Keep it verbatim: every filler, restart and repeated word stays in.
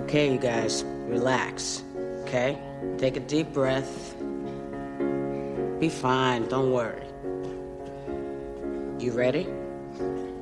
Okay, you guys, relax, okay? Take a deep breath. Be fine, don't worry. You ready?